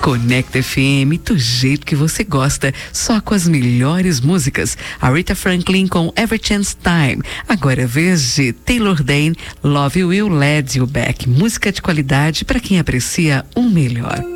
Conecta FM, do jeito que você gosta, só com as melhores músicas. Aretha Franklin com Every Chance Time. Agora é vez de Taylor Dayne, Love Will Lead You Back. Música de qualidade para quem aprecia o melhor.